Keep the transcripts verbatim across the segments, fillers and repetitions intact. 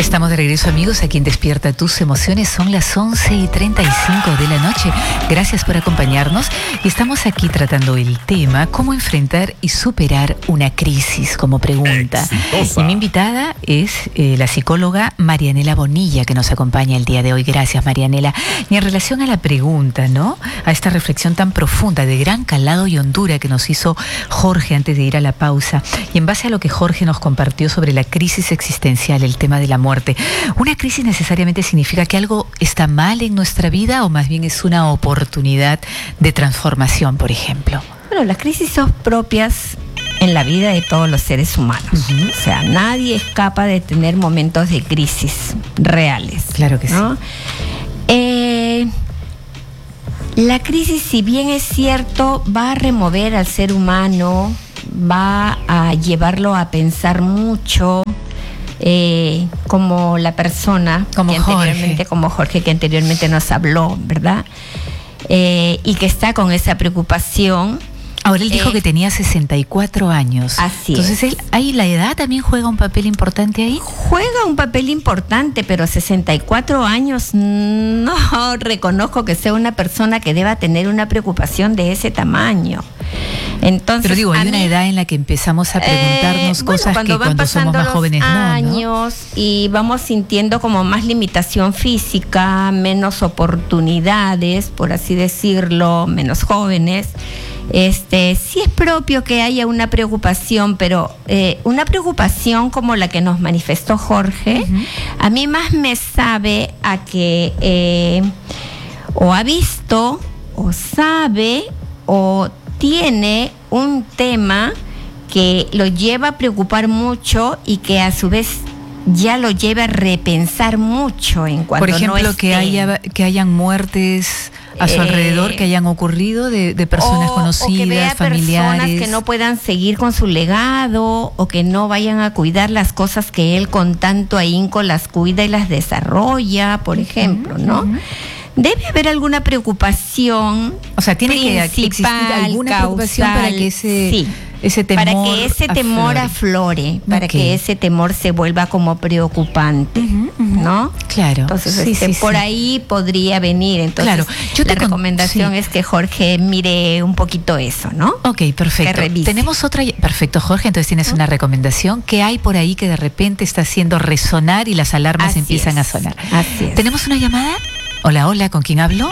Estamos de regreso, amigos, aquí en Despierta Tus Emociones. Son las once y treinta y cinco de la noche. Gracias por acompañarnos. Y estamos aquí tratando el tema cómo enfrentar y superar una crisis como pregunta. Exitosa. Y mi invitada es eh, la psicóloga Marianela Bonilla, que nos acompaña el día de hoy. Gracias, Marianela. Y en relación a la pregunta, ¿no? A esta reflexión tan profunda, de gran calado y hondura que nos hizo Jorge antes de ir a la pausa. Y en base a lo que Jorge nos compartió sobre la crisis existencial, el tema de la muerte. ¿Una crisis necesariamente significa que algo está mal en nuestra vida o más bien es una oportunidad de transformación, por ejemplo? Bueno, las crisis son propias en la vida de todos los seres humanos. Uh-huh. O sea, nadie escapa de tener momentos de crisis reales. Claro que ¿no? sí. Eh, la crisis, si bien es cierto, va a remover al ser humano, va a llevarlo a pensar mucho. Eh, como la persona como que Jorge. anteriormente, como Jorge que anteriormente nos habló, ¿verdad? Eh, y que está con esa preocupación. Ahora él dijo eh, que tenía sesenta y cuatro años. Así Entonces es. él, ahí la edad también juega un papel importante ahí. Juega un papel importante, pero sesenta y cuatro años no reconozco que sea una persona que deba tener una preocupación de ese tamaño. Entonces, pero digo, hay mí, una edad en la que empezamos a preguntarnos eh, cosas bueno, cuando que cuando somos más jóvenes años, no, ¿no? Y vamos sintiendo como más limitación física, menos oportunidades, por así decirlo, menos jóvenes. Este, sí es propio que haya una preocupación, pero eh, una preocupación como la que nos manifestó Jorge, uh-huh. a mí más me sabe a que eh, o ha visto, o sabe, o tiene un tema que lo lleva a preocupar mucho y que a su vez ya lo lleva a repensar mucho en cuanto por ejemplo no que haya que hayan muertes a su eh, alrededor que hayan ocurrido de, de personas o, conocidas, o que vea familiares, personas que no puedan seguir con su legado o que no vayan a cuidar las cosas que él con tanto ahínco las cuida y las desarrolla, por ejemplo, uh-huh, ¿no? Uh-huh. Debe haber alguna preocupación. O sea, tiene que existir alguna causal, preocupación para que ese, sí, ese temor para que ese temor aflore, aflore para okay. que ese temor se vuelva como preocupante, uh-huh, uh-huh. ¿no? Claro. Entonces, sí, este, sí, por sí. ahí podría venir. Entonces, claro. Yo la te recomendación sí. es que Jorge mire un poquito eso, ¿no? Ok, perfecto. Tenemos otra. Perfecto, Jorge. Entonces tienes ¿Mm? una recomendación. ¿Qué hay por ahí que de repente está haciendo resonar y las alarmas Así empiezan es. a sonar? Así es. ¿Tenemos una llamada? Hola, hola. ¿Con quién hablo?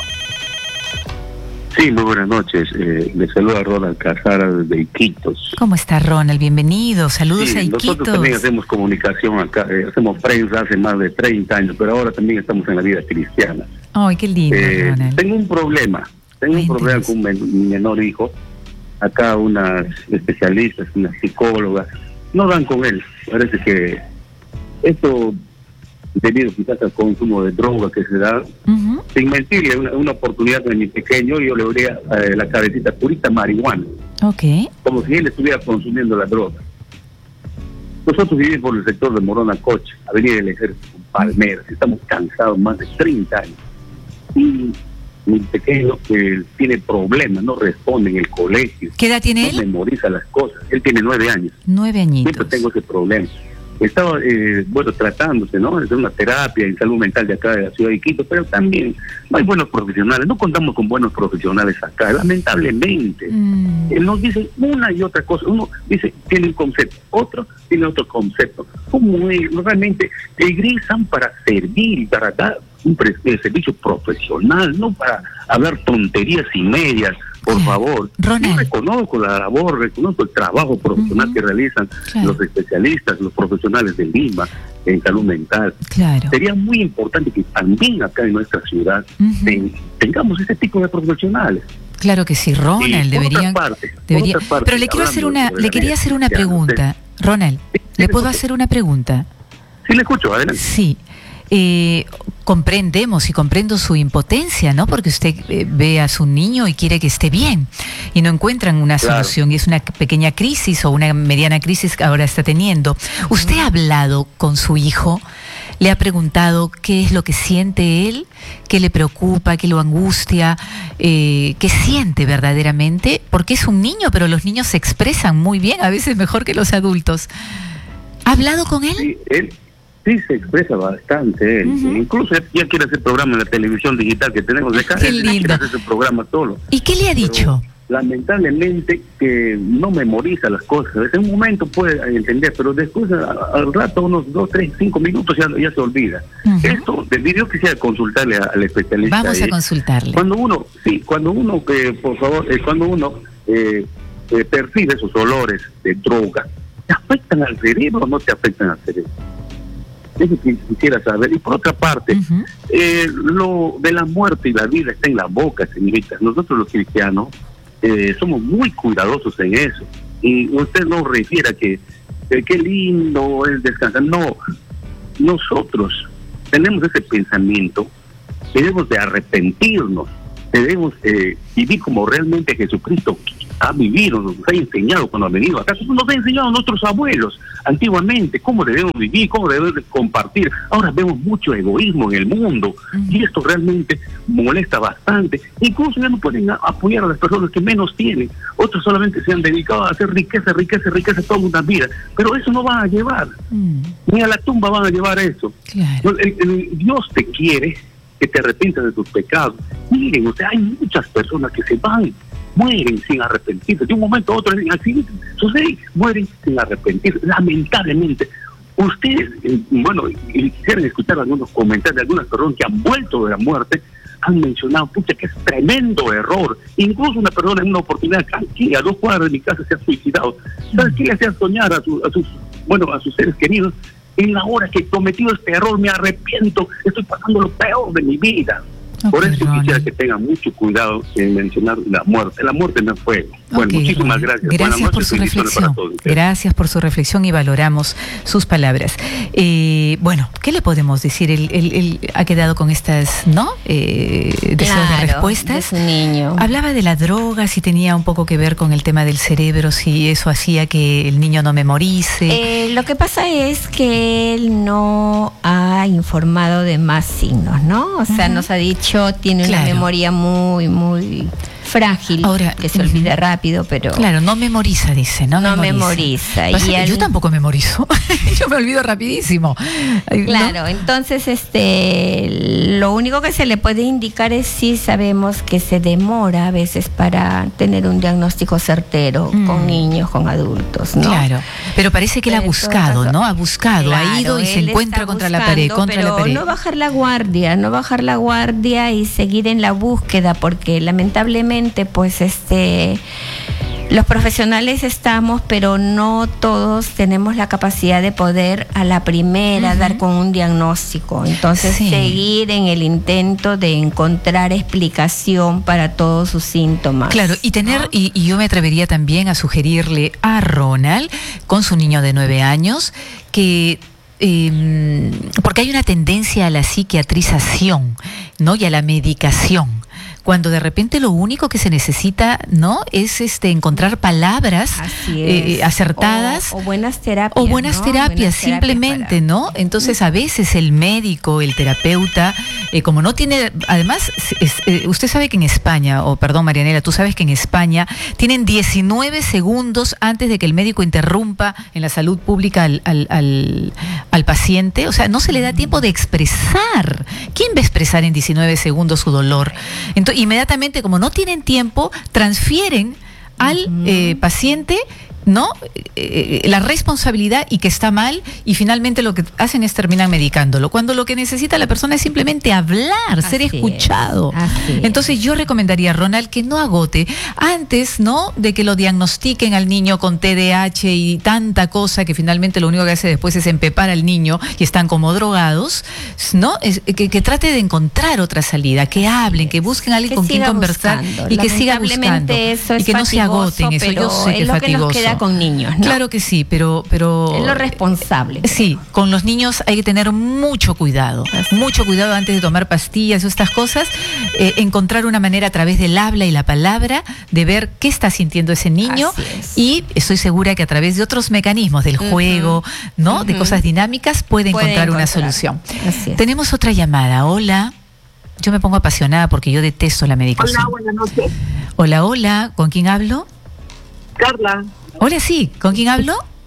Sí, muy buenas noches. Eh, le saluda Ronald Casara desde Iquitos. ¿Cómo está, Ronald? Bienvenido. Saludos sí, a Iquitos. Nosotros también hacemos comunicación acá, eh, hacemos prensa hace más de treinta años, pero ahora también estamos en la vida cristiana. Ay, qué lindo, eh, Ronald. Tengo un problema. Tengo Cuéntanos. un problema con men- mi menor hijo. Acá unas especialistas, unas psicólogas, no dan con él. Parece que esto, debido quizás al consumo de droga que se da, uh-huh. sin mentirle, una, una oportunidad de mi pequeño, yo le abría eh, la cabecita purita marihuana, okay. como si él estuviera consumiendo la droga. Nosotros vivimos por el sector de Morona Coche, Avenida del Ejército, Palmeras, estamos cansados más de treinta años. Y mi pequeño que tiene problemas, no responde en el colegio. ¿Qué edad tiene no él? No memoriza las cosas. Él tiene nueve años. Nueve añitos. Siempre tengo ese problema. Estaba, eh, bueno, tratándose, ¿no? Es una terapia en salud mental de acá de la ciudad de Quito, pero también no hay buenos profesionales. No contamos con buenos profesionales acá, lamentablemente. Mm. Él nos dice una y otra cosa. Uno dice, tiene un concepto, otro tiene otro concepto. Como ellos realmente egresan para servir, para dar un pre- servicio profesional, no para hablar tonterías y medias. Por favor, Ronald. Yo reconozco la labor, reconozco el trabajo profesional uh-huh. que realizan claro. los especialistas, los profesionales de Lima en salud mental. Claro. Sería muy importante que también acá en nuestra ciudad uh-huh. ten, tengamos ese tipo de profesionales. Claro que sí, Ronald, sí, deberían. Parte, debería, parte, pero le quiero hacer una, le quería hacer una pregunta, sí. Ronald. Sí, ¿Le puedo hacer una pregunta? Sí, le escucho, adelante. Sí. Eh, comprendemos y comprendo su impotencia, ¿no? Porque usted eh, ve a su niño y quiere que esté bien y no encuentran una claro. solución y es una pequeña crisis o una mediana crisis que ahora está teniendo. ¿Usted ha hablado con su hijo? ¿Le ha preguntado qué es lo que siente él? ¿Qué le preocupa? ¿Qué lo angustia? Eh, ¿Qué siente verdaderamente? Porque es un niño, pero los niños se expresan muy bien, a veces mejor que los adultos. ¿Ha hablado con él? Sí, él Sí, se expresa bastante él. Uh-huh. Incluso ya quiere hacer programa en la televisión digital que tenemos de acá. Qué lindo. Quiere hacer ese programa solo. ¿Y qué le ha dicho? Pero, lamentablemente que no memoriza las cosas. En un momento puede entender, pero después al rato, unos dos, tres, cinco minutos ya, ya se olvida. Uh-huh. Esto, yo quisiera consultarle al especialista. Vamos a consultarle. Cuando uno, sí, cuando uno, eh, por favor, eh, cuando uno eh, eh, percibe esos olores de droga, ¿te afectan al cerebro o no te afectan al cerebro? Eso quisiera saber. Y por otra parte, uh-huh. eh, lo de la muerte y la vida está en la boca, señorita. Nosotros los cristianos eh, somos muy cuidadosos en eso. Y usted no refiere a que eh, qué lindo es descansar. No, nosotros tenemos ese pensamiento, debemos de arrepentirnos, debemos eh, vivir como realmente Jesucristo ha vivido, nos ha enseñado cuando ha venido acá, nos ha enseñado a nuestros abuelos antiguamente cómo debemos vivir, cómo debemos de compartir. Ahora vemos mucho egoísmo en el mundo uh-huh. y esto realmente molesta bastante. Incluso ya no pueden apoyar a las personas que menos tienen. Otros solamente se han dedicado a hacer riqueza, riqueza, riqueza toda una vida, pero eso no van a llevar, uh-huh. ni a la tumba van a llevar eso. Claro. El, el, Dios te quiere que te arrepientas de tus pecados. Miren, o sea, hay muchas personas que se van, mueren sin arrepentirse. De un momento a otro, así sucede, mueren sin arrepentirse. Lamentablemente, ustedes, eh, bueno, y quisieran escuchar algunos comentarios de algunas personas que han vuelto de la muerte, han mencionado, pucha, que es tremendo error. Incluso una persona en una oportunidad aquí, a dos cuadras de mi casa, se ha suicidado. ¿Sabes qué le hacía soñar a, su, a sus, bueno, a sus seres queridos? En la hora que he cometido este error, me arrepiento, estoy pasando lo peor de mi vida. Okay, por eso Ronald. Quisiera que tengan mucho cuidado en mencionar la muerte. La muerte no es fuego. Bueno, okay, muchísimas Ronald. Gracias. Gracias noches, por su reflexión. Gracias por su reflexión y valoramos sus palabras. Eh, bueno, ¿qué le podemos decir? Él, él, él ha quedado con estas, ¿no? Eh, deseos claro, de respuestas. De su niño. Hablaba de la droga, si tenía un poco que ver con el tema del cerebro, si eso hacía que el niño no memorice. Eh, lo que pasa es que él no ha informado de más signos, ¿no? O sea, uh-huh. nos ha dicho tiene claro. una memoria muy, muy frágil, ahora, que se olvida uh-huh. rápido, pero... Claro, no memoriza, dice, no, no memoriza. memoriza. Y al... Yo tampoco memorizo, yo me olvido rapidísimo. Claro, ¿no? Entonces este, lo único que se le puede indicar es si sabemos que se demora a veces para tener un diagnóstico certero mm. con niños, con adultos, ¿no? Claro, pero parece que él ha buscado, ¿no? Ha buscado, claro, ha ido y se encuentra contra buscando, la pared, contra pero la pared. no bajar la guardia, no bajar la guardia y seguir en la búsqueda, porque lamentablemente pues este los profesionales estamos, pero no todos tenemos la capacidad de poder a la primera uh-huh. dar con un diagnóstico. Entonces sí. seguir en el intento de encontrar explicación para todos sus síntomas. Claro, y tener, ¿no? y, y yo me atrevería también a sugerirle a Ronald, con su niño de nueve años, que eh, porque hay una tendencia a la psiquiatrización, ¿no? Y a la medicación. Cuando de repente lo único que se necesita, ¿no? Es este encontrar palabras eh, acertadas. O, o buenas terapias. O buenas ¿no? terapias, buenas simplemente, terapias para... ¿no? Entonces a veces el médico, el terapeuta, eh, como no tiene, además, es, eh, usted sabe que en España, o perdón Marianela, tú sabes que en España tienen diecinueve segundos antes de que el médico interrumpa en la salud pública al, al, al, al paciente. O sea, no se le da tiempo de expresar. ¿Quién va a expresar en diecinueve segundos su dolor? Entonces, inmediatamente, como no tienen tiempo, transfieren al uh-huh. eh, paciente, ¿no? Eh, la responsabilidad y que está mal, y finalmente lo que hacen es terminan medicándolo, cuando lo que necesita la persona es simplemente hablar, así ser escuchado. Es, Entonces yo recomendaría a Ronald que no agote antes, ¿no? De que lo diagnostiquen al niño con T D A H y tanta cosa que finalmente lo único que hace después es empepar al niño y están como drogados, ¿no? Es, que, que trate de encontrar otra salida, que hablen, que busquen a alguien que con quien conversar buscando. Y que siga buscando eso es y que no se agoten eso. Yo sé que es fatigoso. Con niños, ¿no? Claro que sí, pero, pero es lo responsable. Creo. Sí, con los niños hay que tener mucho cuidado, Así. mucho cuidado antes de tomar pastillas o estas cosas, eh, encontrar una manera a través del habla y la palabra de ver qué está sintiendo ese niño, y estoy segura que a través de otros mecanismos del uh-huh. juego, ¿no? Uh-huh. De cosas dinámicas puede, puede encontrar, encontrar una solución. Tenemos otra llamada. Hola. Yo me pongo apasionada porque yo detesto la medicación. Hola, buenas noches. Hola, hola. ¿Con quién hablo? Carla. Hola, sí. ¿Con quién hablo?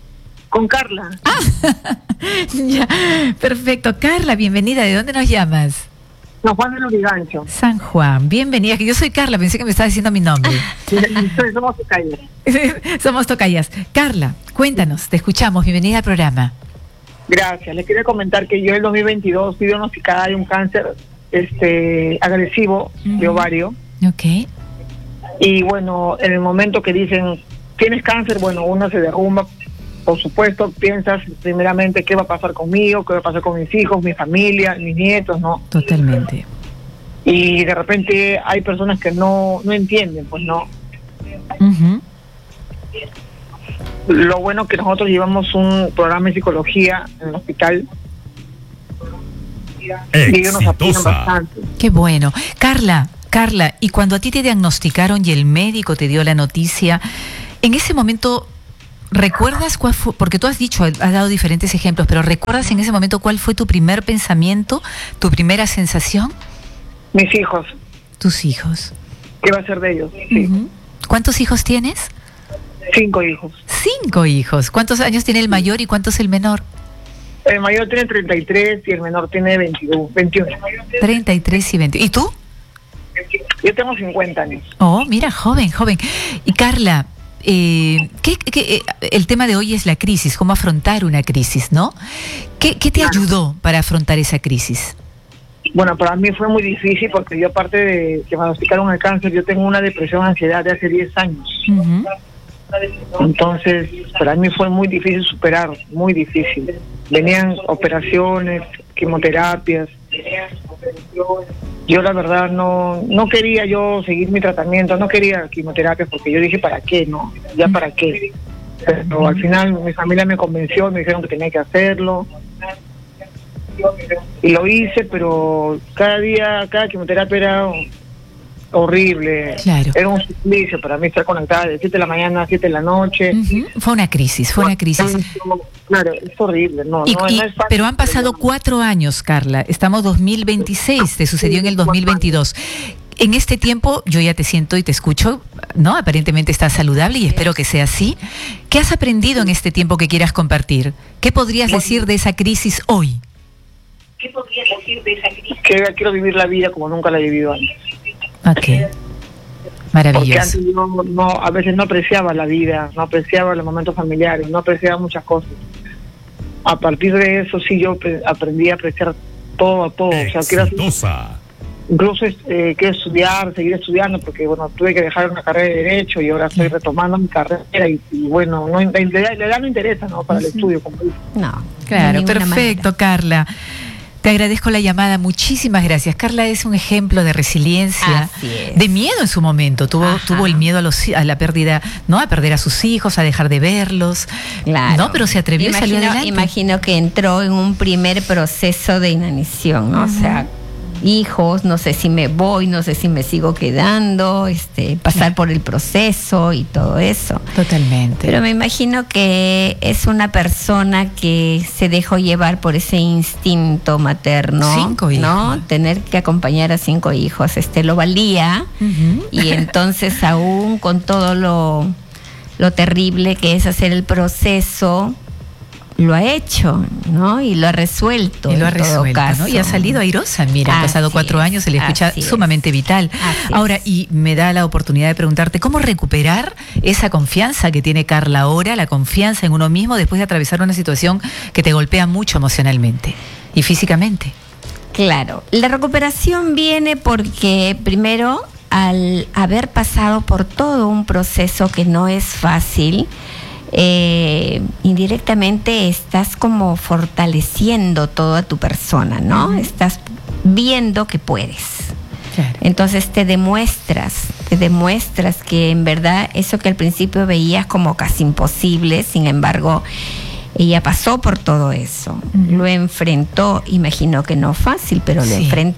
Con Carla. Ah, ya, perfecto. Carla, bienvenida. ¿De dónde nos llamas? No, Juan de Lurigancho. San Juan, bienvenida. Que yo soy Carla, pensé que me estaba diciendo mi nombre. Somos tocayas. Somos tocayas. Carla, cuéntanos, te escuchamos. Bienvenida al programa. Gracias. Les quería comentar que yo en el dos mil veintidós fui diagnosticada de un cáncer este agresivo uh-huh. de ovario. Ok. Y bueno, en el momento que dicen, tienes cáncer, bueno, uno se derrumba. Por supuesto, piensas primeramente qué va a pasar conmigo, qué va a pasar con mis hijos, mi familia, mis nietos, ¿no? Totalmente. Y de repente hay personas que no, no entienden, pues no. Uh-huh. Lo bueno que nosotros llevamos un programa de psicología en el hospital. Exitosa. Y ellos nos apoyan bastante. Qué bueno. Carla, Carla, y cuando a ti te diagnosticaron y el médico te dio la noticia, en ese momento, ¿recuerdas cuál fue? Porque tú has dicho, has dado diferentes ejemplos, pero ¿recuerdas en ese momento cuál fue tu primer pensamiento, tu primera sensación? Mis hijos. Tus hijos. ¿Qué va a ser de ellos? Sí. Uh-huh. ¿Cuántos hijos tienes? Cinco hijos. Cinco hijos. ¿Cuántos años tiene el mayor y cuántos el menor? El mayor tiene treinta y tres y el menor tiene veintiuno. treinta y tres y veinte. ¿Y tú? Yo tengo cincuenta años. Oh, mira, joven, joven. Y Carla, eh, ¿qué, qué, eh, el tema de hoy es la crisis, cómo afrontar una crisis, ¿no? ¿Qué, qué te Claro. ayudó para afrontar esa crisis? Bueno, para mí fue muy difícil porque yo, aparte de que me diagnosticaron el cáncer, yo tengo una depresión, ansiedad de hace diez años. Uh-huh. Entonces, para mí fue muy difícil superar, muy difícil. Venían operaciones, quimioterapias. Yo la verdad no no quería yo seguir mi tratamiento, no quería quimioterapia porque yo dije, ¿para qué? No, ya para qué. Pero al final mi familia me convenció, me dijeron que tenía que hacerlo. Y lo hice, pero cada día, cada quimioterapia era horrible. Claro. Era un suplicio para mí estar conectada de siete de la mañana a siete de la noche. Uh-huh. Fue una crisis, fue una crisis. Claro, es horrible, no, Y, no, y- no es fácil, pero han pasado cuatro años, Carla. Estamos dos mil veintiséis, te sucedió en el dos mil veintidós. En este tiempo yo ya te siento y te escucho, ¿no? Aparentemente estás saludable y espero que sea así. ¿Qué has aprendido en este tiempo que quieras compartir? ¿Qué podrías decir de esa crisis hoy? ¿Qué podrías decir de esa crisis? Que quiero vivir la vida como nunca la he vivido antes. Ok. Porque Maravilloso. antes yo no, a veces no apreciaba la vida, no apreciaba los momentos familiares, no apreciaba muchas cosas. A partir de eso sí yo pre- aprendí a apreciar todo a todo. O sea, quiero, Exitosa. incluso eh, quiero estudiar, seguir estudiando, porque bueno, tuve que dejar una carrera de Derecho y ahora estoy retomando mi carrera y, y bueno, no, la, la edad no interesa, ¿no? Para el estudio, como dice. No. Claro, de ninguna perfecto, manera. Carla. Te agradezco la llamada, muchísimas gracias. Carla es un ejemplo de resiliencia, Así es. de miedo en su momento. Tuvo, Ajá. tuvo el miedo a, los, a la pérdida, ¿no? A perder a sus hijos, a dejar de verlos. Claro. No, pero se atrevió imagino, y salió adelante. Imagino que entró en un primer proceso de inanición, ¿no? Uh-huh. O sea, hijos, no sé si me voy, no sé si me sigo quedando, este, pasar por el proceso y todo eso. Totalmente. Pero me imagino que es una persona que se dejó llevar por ese instinto materno, Cinco hijos. ¿no? Tener que acompañar a cinco hijos, este, lo valía. Ujú. Y entonces aún con todo lo, lo terrible que es hacer el proceso, lo ha hecho, ¿no? Y lo ha resuelto. Y lo ha en todo resuelto, caso. ¿no? Y ha salido airosa. Mira, han Así pasado cuatro es, años, se le escucha así es. sumamente vital. Así Ahora, es. y me da la oportunidad de preguntarte, ¿cómo recuperar esa confianza que tiene Carla ahora, la confianza en uno mismo después de atravesar una situación que te golpea mucho emocionalmente y físicamente? Claro, la recuperación viene porque primero al haber pasado por todo un proceso que no es fácil, eh, indirectamente estás como fortaleciendo toda tu persona, ¿no? Uh-huh. Estás viendo que puedes. Claro. Entonces te demuestras, te demuestras que en verdad eso que al principio veías como casi imposible, sin embargo, ella pasó por todo eso, uh-huh. lo enfrentó, imagino que no fácil, pero sí. lo enfrentó.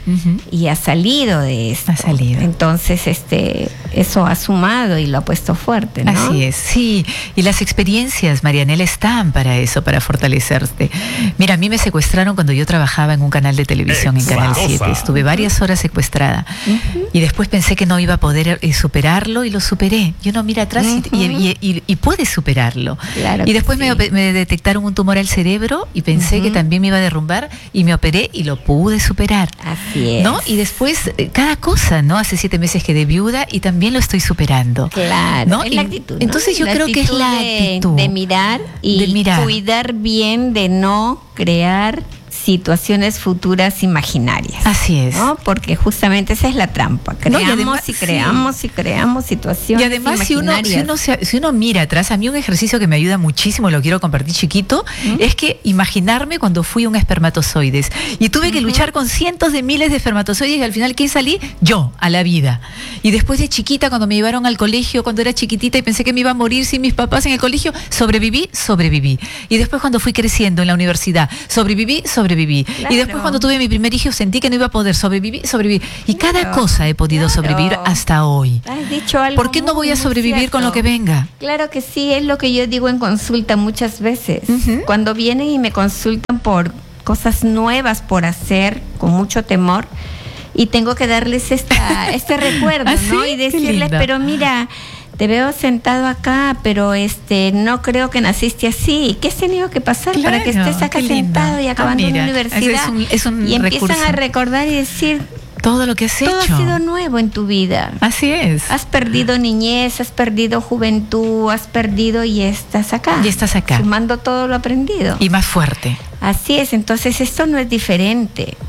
uh-huh. y ha salido de esto. Ha salido. Entonces, este, eso ha sumado y lo ha puesto fuerte, ¿no? Así es, sí. Y las experiencias, Marianela, están para eso, para fortalecerte. Mira, a mí me secuestraron cuando yo trabajaba en un canal de televisión, en Canal siete. Estuve varias horas secuestrada. Uh-huh. Y después pensé que no iba a poder eh, superarlo y lo superé. Y uno mira atrás uh-huh. y, y, y, y puede superarlo. Claro y después sí. me, me detectaron un tumor al cerebro y pensé uh-huh. que también me iba a derrumbar y me operé y lo pude superar. Así es. ¿No? Y después, cada cosa, ¿no? Hace siete meses quedé viuda y también lo estoy superando. Claro, ¿no? es la actitud. ¿no? Entonces yo la creo que es la actitud. De, de mirar y de mirar. cuidar bien de no crear situaciones futuras imaginarias. Así es. ¿no? Porque justamente esa es la trampa. Creamos no, y, además, y creamos sí. y creamos situaciones Y además si uno, si, uno se, si uno mira atrás, a mí un ejercicio que me ayuda muchísimo, lo quiero compartir chiquito, ¿Mm? es que imaginarme cuando fui un espermatozoides. Y tuve que uh-huh. luchar con cientos de miles de espermatozoides y al final, ¿quién salí? Yo, a la vida. Y después de chiquita, cuando me llevaron al colegio, cuando era chiquitita y pensé que me iba a morir sin mis papás en el colegio, sobreviví, sobreviví. Y después cuando fui creciendo en la universidad, sobreviví, sobreviví. Claro. Y después cuando tuve mi primer hijo sentí que no iba a poder sobrevivir, sobrevivir. Y claro, cada cosa he podido claro. sobrevivir hasta hoy. Has dicho algo ¿Por qué no voy a sobrevivir cierto. con lo que venga? Claro que sí, es lo que yo digo en consulta muchas veces. Uh-huh. Cuando vienen y me consultan por cosas nuevas por hacer, con mucho temor, y tengo que darles esta, este recuerdo, ¿Ah, ¿no? ¿sí? Y decirles, pero mira, te veo sentado acá, pero este no creo que naciste así. ¿Qué has tenido que pasar claro, para que estés acá sentado y acabando ah, la universidad? Es un, es un y empiezan recurso. a recordar y decir... Todo lo que has todo hecho. Todo ha sido nuevo en tu vida. Así es. Has perdido niñez, has perdido juventud, has perdido y estás acá. Y estás acá. Sumando todo lo aprendido. Y más fuerte. Así es, entonces esto no es diferente.